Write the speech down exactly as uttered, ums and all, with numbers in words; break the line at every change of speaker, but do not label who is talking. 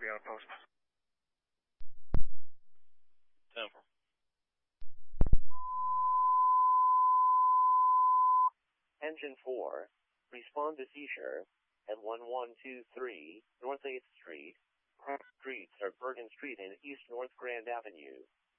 be on post.
Temple.
Engine four, respond to seizure at one one two three North eighth Street. Cross streets are Bergen Street and East North Grand Avenue.